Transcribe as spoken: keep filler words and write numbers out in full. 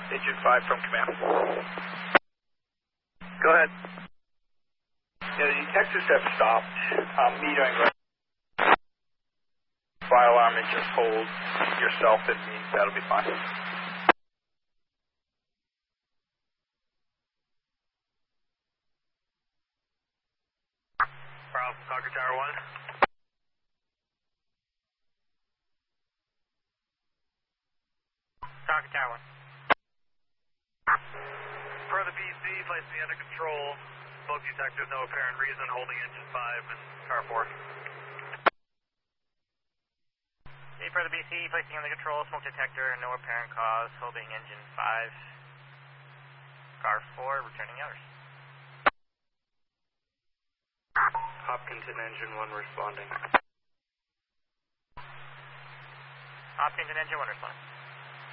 Engine five from command. Go ahead. Yeah, the detectors have stopped um, metering. Fire alarm and just hold yourself and me. That'll be fine. Bravo, Conquer Tower one. Conquer Tower one. For the B C, place me under control. Smoke detectors, no apparent reason, holding engine five and car four. For the B C, placing under control, smoke detector, no apparent cause, holding engine five. Car four, returning others. Hopkinton engine one responding. Hopkinton engine one responding.